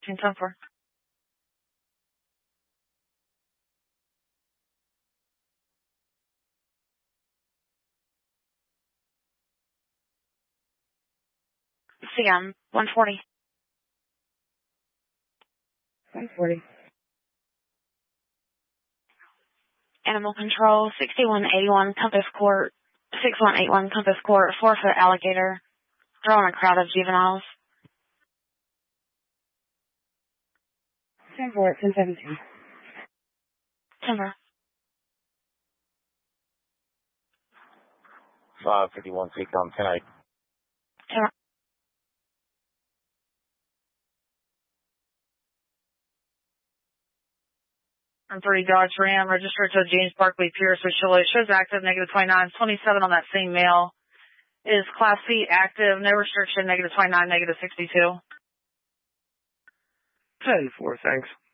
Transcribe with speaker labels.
Speaker 1: 10-4. CM 140.
Speaker 2: 140.
Speaker 1: Animal Control 6181 Compass Court. 6181 Compass Court. 4-foot alligator. Throwing a crowd of juveniles.
Speaker 2: 10-4, 10-17.
Speaker 1: 10-4.
Speaker 3: 551 CCOM 10-8.
Speaker 1: 10-4.
Speaker 4: I'm 3 Dodge Ram, registered to James Barkley Pierce, which shows active, -29, 27 on that same mail. Is Class C active, no restriction, -29, -62.
Speaker 5: 10-4, thanks.